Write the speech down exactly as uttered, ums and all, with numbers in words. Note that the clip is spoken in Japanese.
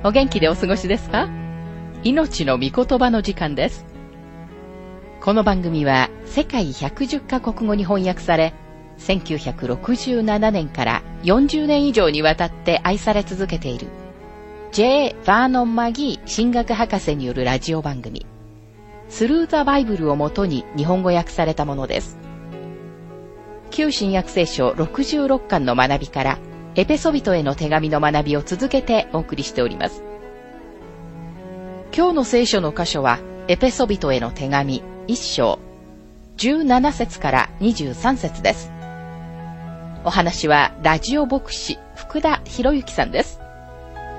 お元気でお過ごしですか？命の御言葉の時間です。この番組は世界ひゃくじゅっカ国語に翻訳され、せんきゅうひゃくろくじゅうななねんからよんじゅうねん以上にわたって愛され続けている J. バーノン・マギー神学博士によるラジオ番組、スルー・ザ・バイブルをもとに日本語訳されたものです。旧新約聖書ろくじゅうろっかんの学びからエペソビトへの手紙の学びを続けてお送りしております。今日の聖書の箇所はエペソビトへの手紙いっ章じゅうなな節からにじゅうさん節です。お話はラジオ牧師福田博之さんです。